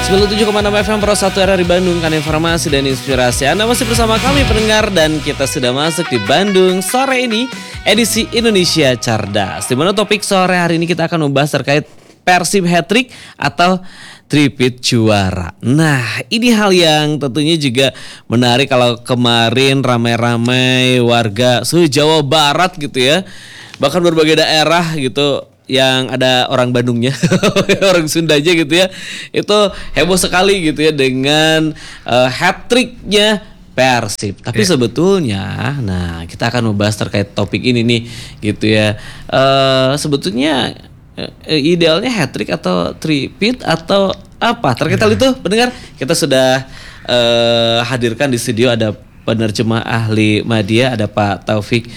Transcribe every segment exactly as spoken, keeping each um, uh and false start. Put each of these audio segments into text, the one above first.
sembilan puluh tujuh koma enam F M Pro satu R R I Bandung, kan informasi dan inspirasi. Anda masih bersama kami pendengar, dan kita sudah masuk di Bandung sore ini, edisi Indonesia Cerdas. Di mana topik sore hari ini kita akan membahas terkait Persib hat-trick atau tripit juara. Nah, ini hal yang tentunya juga menarik kalau kemarin ramai-ramai warga seluruh Jawa Barat gitu ya, bahkan berbagai daerah gitu yang ada orang Bandungnya, orang Sundanya gitu ya, itu heboh sekali gitu ya dengan uh, hat-tricknya Persib. Tapi yeah. sebetulnya, nah kita akan membahas terkait topik ini nih gitu ya. Uh, sebetulnya uh, idealnya hat-trick atau tripit atau apa? Terkait hal itu, pendengar, kita sudah uh, hadirkan di studio ada penerjemah ahli media, ada Pak Taufik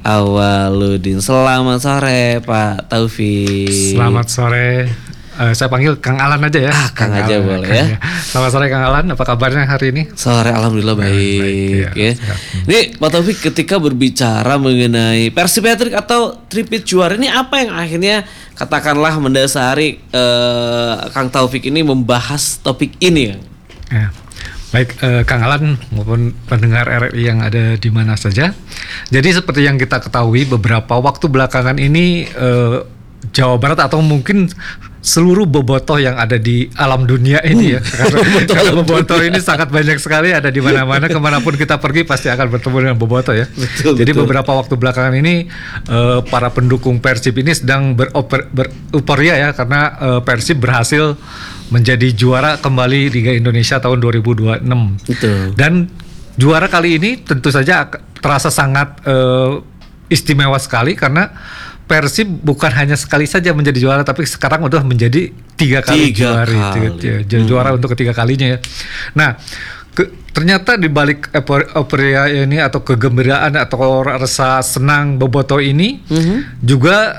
Awaludin. Selamat sore Pak Taufik. Selamat sore. Uh, saya panggil Kang Alan aja ya. Ah, Kang, Kang aja Alan, boleh Kang, ya. ya. Selamat sore Kang Alan. Apa kabarnya hari ini? Sore, alhamdulillah baik. baik ya. ya. Ini Pak Taufik, ketika berbicara mengenai Persib hat-trick atau tripit juara, ini apa yang akhirnya katakanlah mendasari uh, Kang Taufik ini membahas topik ini? Ya. Baik, eh, Kang Alan maupun pendengar R R I yang ada di mana saja. Jadi seperti yang kita ketahui, beberapa waktu belakangan ini eh, Jawa Barat atau mungkin seluruh bobotoh yang ada di alam dunia ini uh, ya, karena bobotoh ini sangat banyak sekali, ada di mana-mana, kemanapun kita pergi pasti akan bertemu dengan bobotoh ya. Betul, Jadi betul. beberapa waktu belakangan ini uh, para pendukung Persib ini sedang beroper, beruporia ya, karena uh, Persib berhasil menjadi juara kembali Liga Indonesia tahun dua ribu dua puluh enam. Betul. Dan juara kali ini tentu saja terasa sangat uh, istimewa sekali, karena Persib bukan hanya sekali saja menjadi juara, tapi sekarang udah menjadi tiga kali tiga juara, kali. Tiga, tiga, hmm. juara untuk ketiga kalinya ya. Nah, ke, ternyata di balik euforia ini atau kegembiraan atau rasa senang bobotoh ini hmm. juga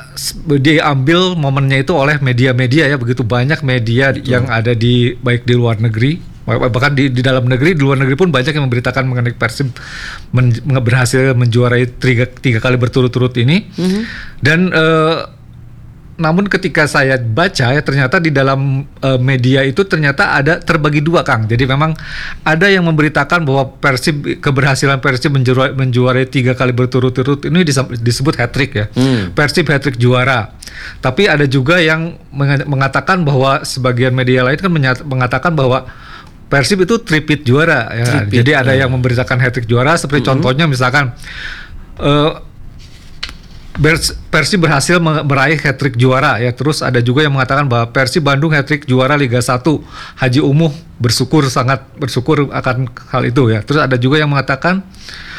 diambil momennya itu oleh media-media ya, begitu banyak media Betul. yang ada di baik di luar negeri, bahkan di, di dalam negeri, di luar negeri pun banyak yang memberitakan mengenai Persib men, berhasil menjuarai tiga, tiga kali berturut-turut ini. Mm-hmm. Dan uh, namun ketika saya baca ya, ternyata di dalam uh, media itu ternyata ada terbagi dua, Kang. Jadi memang ada yang memberitakan bahwa Persib, keberhasilan Persib menjuarai, menjuarai tiga kali berturut-turut ini disebut hat-trick ya. Mm. Persib hat-trick juara. Tapi ada juga yang mengatakan bahwa sebagian media lain kan mengatakan bahwa Persib itu tripit juara ya. Tripit, Jadi ada ya. yang memberitakan hat-trick juara seperti mm-hmm. contohnya misalkan uh, Persib berhasil meraih hat-trick juara ya. Terus ada juga yang mengatakan bahwa Persib Bandung hat-trick juara Liga satu. Haji Umuh bersyukur, sangat bersyukur akan hal itu ya. Terus ada juga yang mengatakan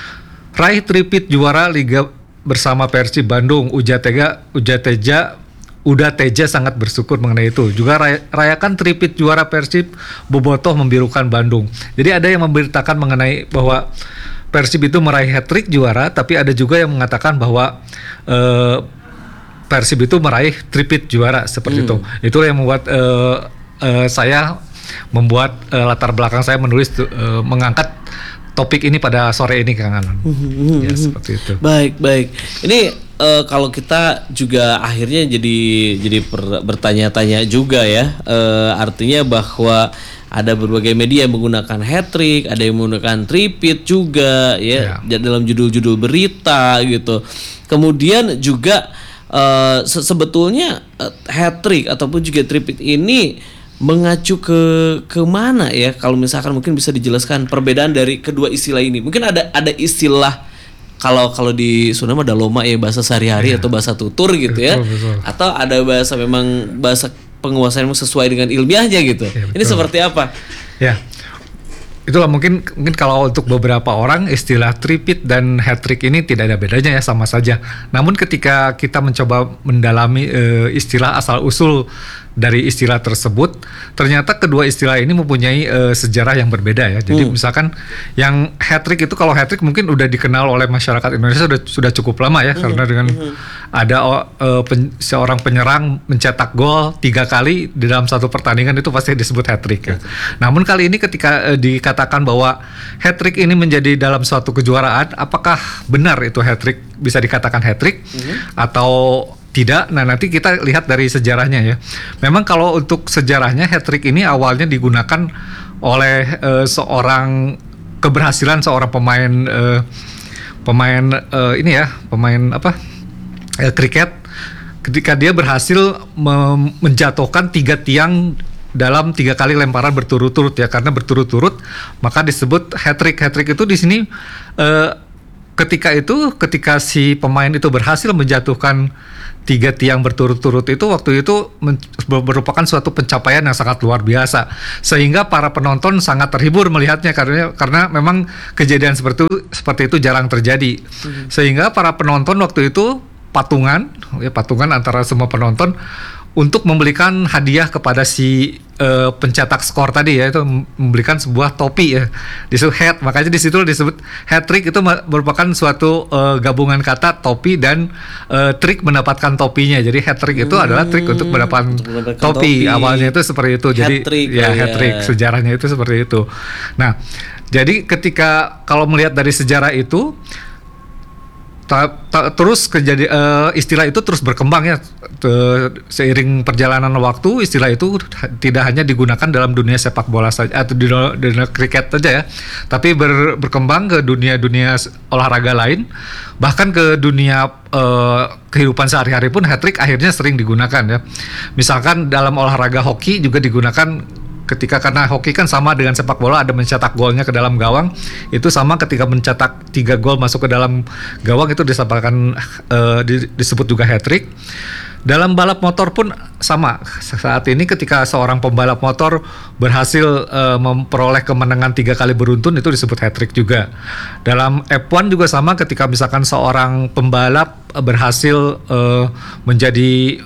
raih tripit juara Liga bersama Persib Bandung. Uja Tega, Uja Teja Udah Teja sangat bersyukur mengenai itu. Juga ray- rayakan tripit juara Persib, bobotoh membirukan Bandung. Jadi ada yang memberitakan mengenai bahwa Persib itu meraih hat-trick juara, tapi ada juga yang mengatakan bahwa uh, Persib itu meraih tripit juara seperti hmm. itu. Itulah yang membuat uh, uh, saya membuat uh, latar belakang saya menulis uh, mengangkat topik ini pada sore ini, Kang Alan. Mm-hmm. Ya seperti itu. Baik, baik. Ini Uh, kalau kita juga akhirnya jadi jadi per, bertanya-tanya juga ya, uh, artinya bahwa ada berbagai media yang menggunakan hat-trick, ada yang menggunakan tripit juga ya, yeah. dalam judul-judul berita gitu. Kemudian juga uh, se- sebetulnya uh, hat-trick ataupun juga tripit ini mengacu ke ke mana ya? Kalau misalkan mungkin bisa dijelaskan perbedaan dari kedua istilah ini. Mungkin ada ada istilah, Kalau kalau di Sunda ada loma ya, bahasa sehari-hari yeah. atau bahasa tutur gitu ya, betul, betul. Atau ada bahasa memang bahasa penguasaan sesuai dengan ilmiahnya gitu. Yeah, ini seperti apa? Ya, itulah mungkin mungkin kalau untuk beberapa orang istilah tripit dan hat-trick ini tidak ada bedanya ya, sama saja. Namun ketika kita mencoba mendalami uh, istilah asal usul dari istilah tersebut, ternyata kedua istilah ini mempunyai uh, sejarah yang berbeda ya. Jadi hmm. misalkan yang hat-trick itu, kalau hat-trick mungkin udah dikenal oleh masyarakat Indonesia sudah sudah cukup lama ya, hmm. karena dengan hmm. ada uh, pen, seorang penyerang mencetak gol tiga kali di dalam satu pertandingan, itu pasti disebut hat-trick ya. Hmm. Namun kali ini ketika uh, dikatakan bahwa hat-trick ini menjadi dalam suatu kejuaraan, apakah benar itu hat-trick bisa dikatakan hat-trick hmm. atau tidak. Nah, nanti kita lihat dari sejarahnya ya. Memang kalau untuk sejarahnya hat-trick ini awalnya digunakan oleh uh, seorang keberhasilan seorang pemain uh, pemain uh, ini ya, pemain apa? Uh, kriket, ketika dia berhasil mem- menjatuhkan tiga tiang dalam tiga kali lemparan berturut-turut ya, karena berturut-turut maka disebut hat-trick. Hat-trick itu di sini uh, ketika itu ketika si pemain itu berhasil menjatuhkan tiga tiang berturut-turut itu, waktu itu men- merupakan suatu pencapaian yang sangat luar biasa, sehingga para penonton sangat terhibur melihatnya karena karena memang kejadian seperti itu seperti itu jarang terjadi. Mm-hmm. Sehingga para penonton waktu itu patungan ya patungan antara semua penonton untuk memberikan hadiah kepada si uh, pencetak skor tadi ya, itu memberikan sebuah topi ya, disebut hat. Makanya di situ disebut hat trick, itu merupakan suatu uh, gabungan kata topi dan uh, trik mendapatkan topinya. Jadi hat trick itu hmm, adalah trik untuk mendapatkan, untuk mendapatkan topi. topi. Awalnya itu seperti itu. Jadi hat-trick, ya, ya hat trick sejarahnya itu seperti itu. Nah, jadi ketika kalau melihat dari sejarah itu, Ta, ta, terus kejadi, uh, istilah itu terus berkembang ya, Te, seiring perjalanan waktu istilah itu tidak hanya digunakan dalam dunia sepak bola saja atau di dunia kriket saja ya, tapi ber, berkembang ke dunia-dunia olahraga lain, bahkan ke dunia uh, kehidupan sehari-hari pun hat-trick akhirnya sering digunakan ya. Misalkan dalam olahraga hoki juga digunakan. Ketika karena hoki kan sama dengan sepak bola, ada mencetak golnya ke dalam gawang, itu sama ketika mencetak tiga gol masuk ke dalam gawang itu disebutkan uh, disebut juga hat-trick. Dalam balap motor pun sama. Saat ini ketika seorang pembalap motor berhasil uh, memperoleh kemenangan tiga kali beruntun, itu disebut hat-trick juga. Dalam F satu juga sama, ketika misalkan seorang pembalap berhasil uh, menjadi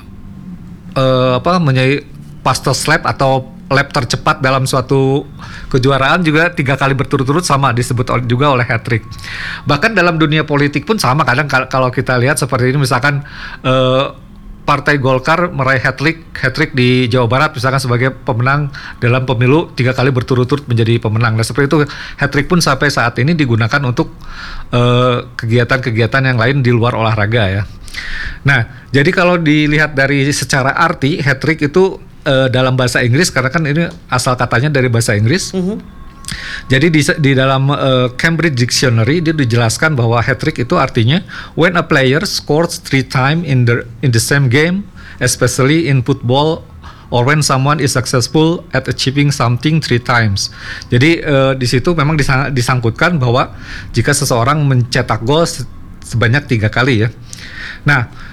uh, apa menjadi fastest lap atau lap tercepat dalam suatu kejuaraan juga tiga kali berturut-turut, sama disebut juga oleh hat-trick. Bahkan dalam dunia politik pun sama, kadang kalau kita lihat seperti ini, misalkan uh, Partai Golkar meraih hat-trick hat-trick di Jawa Barat misalkan sebagai pemenang dalam pemilu tiga kali berturut-turut menjadi pemenang. Nah, seperti itu hat-trick pun sampai saat ini digunakan untuk uh, kegiatan-kegiatan yang lain di luar olahraga ya. Nah, jadi kalau dilihat dari secara arti, hat-trick itu Uh, dalam bahasa Inggris, karena kan ini asal katanya dari bahasa Inggris. Mm-hmm. Jadi di, di dalam uh, Cambridge Dictionary dia dijelaskan bahwa hat-trick itu artinya when a player scores three times in the in the same game, especially in football, or when someone is successful at achieving something three times. Jadi uh, di situ memang disang, disangkutkan bahwa jika seseorang mencetak gol se- sebanyak tiga kali ya. Nah,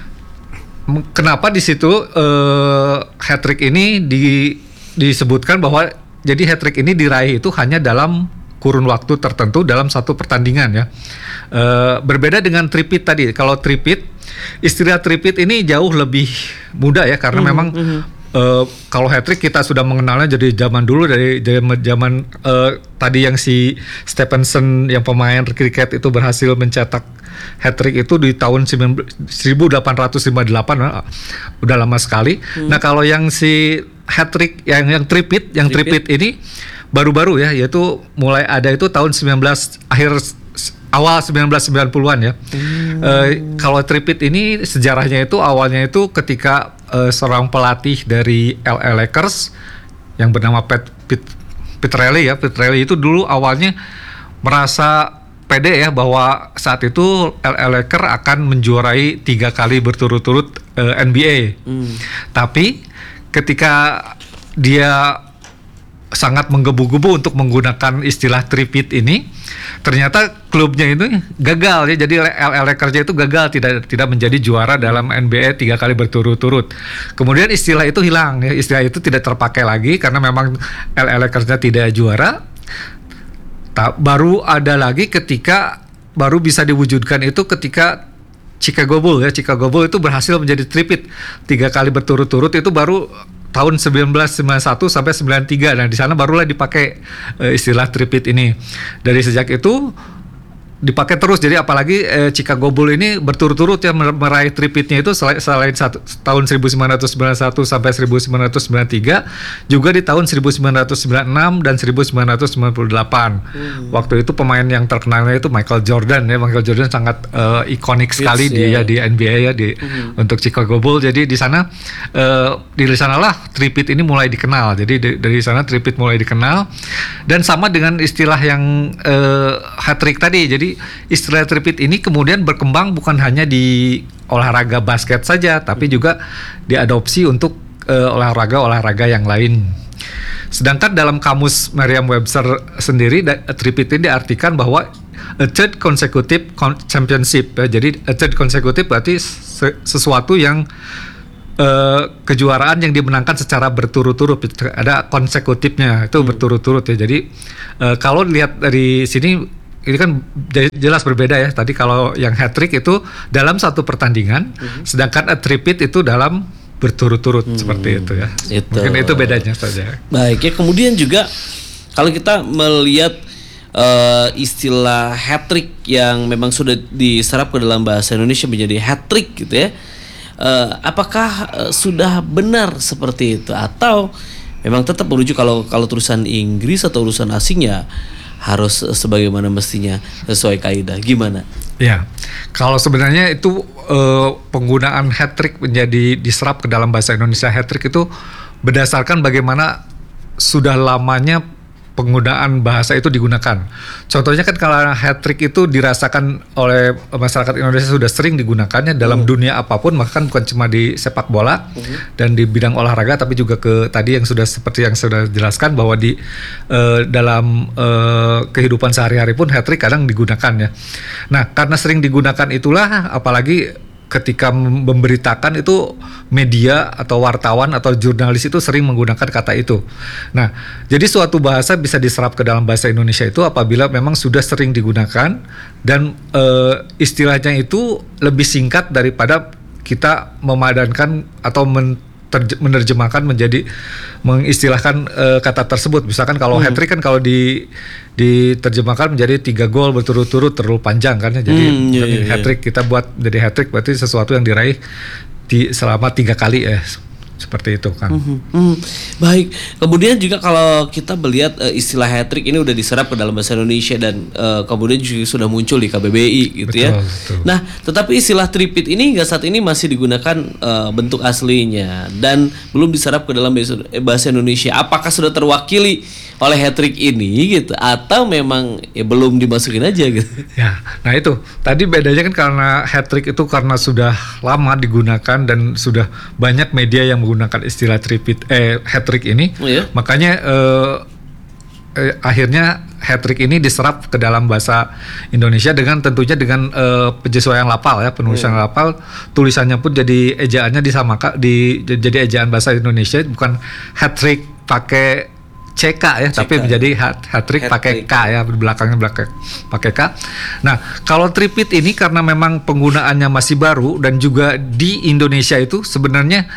kenapa di situ uh, hat-trick ini di, disebutkan bahwa jadi hat-trick ini diraih itu hanya dalam kurun waktu tertentu dalam satu pertandingan ya. Uh, berbeda dengan tripit tadi. Kalau tripit, istilah tripit ini jauh lebih mudah ya, karena mm, memang mm. Uh, kalau hat-trick kita sudah mengenalnya dari zaman dulu, dari zaman, zaman uh, tadi yang si Stephenson yang pemain kriket itu berhasil mencetak hat-trick itu di tahun seribu delapan ratus lima puluh delapan, uh, udah lama sekali. Hmm. Nah, kalau yang si hat-trick yang yang tripit, yang tripit, tripit ini baru-baru ya, yaitu mulai ada itu tahun sembilan belas akhir awal sembilan belas sembilan puluhan ya. Hmm. Uh, kalau tripit ini sejarahnya itu awalnya itu ketika uh, seorang pelatih dari L A Lakers yang bernama Pat Pit, Petrelli ya, Petrelli itu dulu awalnya merasa pede ya bahwa saat itu L A Lakers akan menjuarai tiga kali berturut-turut uh, N B A. Hmm. Tapi ketika dia sangat menggebu-gebu untuk menggunakan istilah tripit ini, ternyata klubnya itu gagal ya. Jadi L A Lakers itu gagal, tidak tidak menjadi juara dalam N B A tiga kali berturut-turut. Kemudian istilah itu hilang ya, istilah itu tidak terpakai lagi karena memang L A Lakers-nya tidak juara. Ta- baru ada lagi ketika baru bisa diwujudkan itu ketika Chicago Bulls ya, Chicago Bulls itu berhasil menjadi tripit tiga kali berturut-turut, itu baru tahun seribu sembilan ratus sembilan puluh satu sampai sembilan puluh tiga. Nah, di sana barulah dipakai uh, istilah tripit ini. Dari sejak itu dipakai terus. Jadi apalagi eh, Chicago Bulls ini berturut-turut ya meraih tripitnya itu selain, selain satu, tahun seribu sembilan ratus sembilan puluh satu sampai seribu sembilan ratus sembilan puluh tiga, juga di tahun seribu sembilan ratus sembilan puluh enam dan seribu sembilan ratus sembilan puluh delapan. Hmm. Waktu itu pemain yang terkenalnya itu Michael Jordan ya. Michael Jordan sangat uh, ikonik sekali It's, di yeah. ya di N B A ya di hmm. untuk Chicago Bulls. Jadi di sana uh, di sanalah tripit ini mulai dikenal. Jadi di, dari sana tripit mulai dikenal, dan sama dengan istilah yang uh, hat trick tadi. Jadi istilah tripit ini kemudian berkembang bukan hanya di olahraga basket saja, tapi juga diadopsi untuk uh, olahraga-olahraga yang lain. Sedangkan dalam kamus Merriam-Webster sendiri, da- tripit ini diartikan bahwa a third consecutive championship. Ya. Jadi a third consecutive berarti se- sesuatu yang uh, kejuaraan yang dimenangkan secara berturut-turut. Ada konsekutifnya, itu hmm. berturut-turut ya. Jadi uh, kalau lihat dari sini, ini kan jelas berbeda ya. Tadi kalau yang hat trick itu dalam satu pertandingan, mm-hmm. sedangkan a tripit itu dalam berturut-turut hmm. seperti itu ya. Itu. Mungkin itu bedanya saja. Baik ya, kemudian juga kalau kita melihat uh, istilah hat trick yang memang sudah diserap ke dalam bahasa Indonesia menjadi hat trick gitu ya. Uh, apakah uh, sudah benar seperti itu, atau memang tetap merujuk kalau kalau tulisan Inggris atau tulisan asingnya harus sebagaimana mestinya sesuai kaidah? Gimana? Ya, kalau sebenarnya itu uh, penggunaan hat trick menjadi diserap ke dalam bahasa Indonesia hat trick itu berdasarkan bagaimana sudah lamanya penggunaan bahasa itu digunakan. Contohnya kan kalau hat trick itu dirasakan oleh masyarakat Indonesia sudah sering digunakannya dalam hmm. dunia apapun, bahkan bukan cuma di sepak bola hmm. dan di bidang olahraga, tapi juga ke tadi yang sudah seperti yang sudah jelaskan bahwa di uh, dalam uh, kehidupan sehari-hari pun hat trick kadang digunakan ya. Nah, karena sering digunakan itulah, apalagi ketika memberitakan itu media atau wartawan atau jurnalis itu sering menggunakan kata itu. Nah, jadi suatu bahasa bisa diserap ke dalam bahasa Indonesia itu apabila memang sudah sering digunakan dan e, istilahnya itu lebih singkat daripada kita memadankan atau men Terj- menerjemahkan menjadi mengistilahkan uh, kata tersebut. Misalkan kalau hmm. hat trick kan kalau di diterjemahkan menjadi tiga gol berturut-turut terlalu panjang kan ya. Jadi hmm, iya, iya, hat trick kita buat jadi hat trick berarti sesuatu yang diraih di selama tiga kali ya. Seperti itu kan. Mm-hmm. Mm. Baik. Kemudian juga kalau kita melihat uh, istilah hat trick ini udah diserap ke dalam bahasa Indonesia dan uh, kemudian juga sudah muncul di K B B I gitu betul, ya. Betul. Nah, tetapi istilah tripit ini hingga saat ini masih digunakan uh, bentuk aslinya dan belum diserap ke dalam bahasa Indonesia. Apakah sudah terwakili oleh hat trick ini gitu, atau memang ya belum dimasukin aja gitu? Ya, nah itu tadi bedanya kan karena hat trick itu karena sudah lama digunakan dan sudah banyak media yang menggunakan istilah tripit eh hat trick ini, oh, iya? Makanya eh, eh, akhirnya hat trick ini diserap ke dalam bahasa Indonesia dengan tentunya dengan eh, penyesuaian lafal ya, penulisan hmm. lafal, tulisannya pun jadi ejaannya disamakan di jadi ejaan bahasa Indonesia, bukan hat trick pakai C K ya, C K. Tapi menjadi hat, hat trick pakai K ya, belakangnya belakang pakai K. Nah, kalau tripit ini karena memang penggunaannya masih baru dan juga di Indonesia itu sebenarnya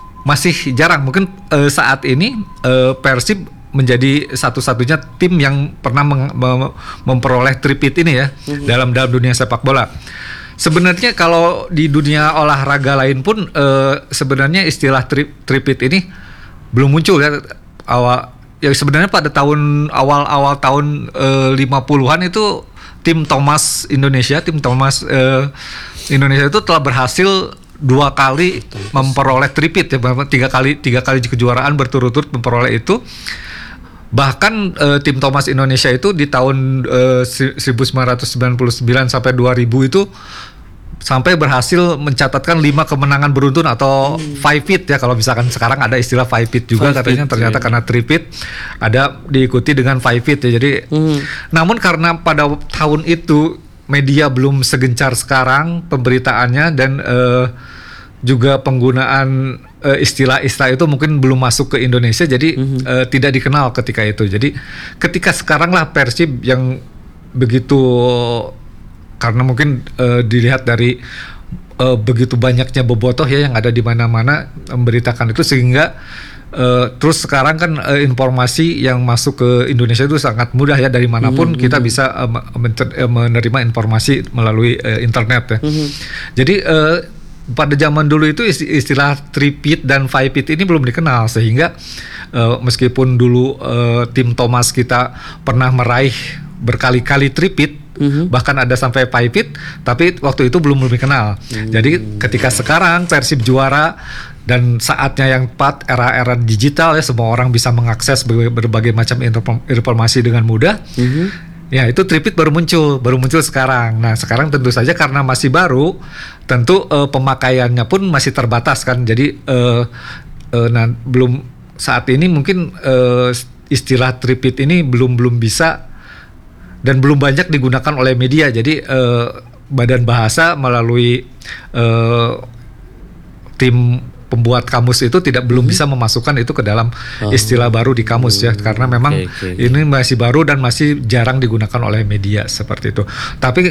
masih jarang. Mungkin uh, saat ini uh, Persib menjadi satu-satunya tim yang pernah meng- mem- memperoleh tripit ini ya mm-hmm. dalam dalam dunia sepak bola. Sebenarnya kalau di dunia olahraga lain pun uh, sebenarnya istilah tri- tripit ini belum muncul ya awal. Ya sebenarnya pada tahun awal-awal tahun uh, lima puluhan itu tim Thomas Indonesia, tim Thomas uh, Indonesia itu telah berhasil dua kali memperoleh tripit ya, tiga kali tiga kali kejuaraan berturut-turut memperoleh itu. Bahkan uh, tim Thomas Indonesia itu di tahun uh, seribu sembilan ratus sembilan puluh sembilan sampai dua ribu itu sampai berhasil mencatatkan lima kemenangan beruntun atau hmm. five feet ya, kalau misalkan sekarang ada istilah five feet juga five katanya feet, ternyata yeah. Karena tripit ada diikuti dengan five feet ya. Jadi hmm. namun karena pada tahun itu media belum segencar sekarang pemberitaannya dan uh, juga penggunaan uh, istilah-istilah itu mungkin belum masuk ke Indonesia, jadi hmm. uh, tidak dikenal ketika itu. Jadi ketika sekarang lah Persib yang begitu, karena mungkin uh, dilihat dari uh, begitu banyaknya bobotoh ya yang ada di mana-mana memberitakan itu, sehingga Uh, terus sekarang kan uh, informasi yang masuk ke Indonesia itu sangat mudah ya, dari manapun mm-hmm. kita bisa uh, men- uh, menerima informasi melalui uh, internet ya. Mm-hmm. Jadi uh, pada zaman dulu itu istilah three-peat dan five-peat ini belum dikenal, sehingga uh, meskipun dulu uh, tim Thomas kita pernah meraih berkali-kali three-peat, mm-hmm. bahkan ada sampai five-peat, tapi waktu itu belum belum dikenal. Mm-hmm. Jadi ketika sekarang Persib juara dan saatnya yang tepat, era-era digital ya, semua orang bisa mengakses berbagai, berbagai macam informasi dengan mudah. Mm-hmm. Ya, itu three-peat baru muncul, baru muncul sekarang. Nah, sekarang tentu saja karena masih baru, tentu uh, pemakaiannya pun masih terbatas kan. Jadi uh, uh, nah, belum saat ini mungkin uh, istilah three-peat ini belum belum bisa dan belum banyak digunakan oleh media. Jadi uh, Badan Bahasa melalui uh, tim pembuat kamus itu tidak belum bisa memasukkan itu ke dalam oh. istilah baru di kamus ya, karena memang okay, okay. ini masih baru dan masih jarang digunakan oleh media seperti itu. Tapi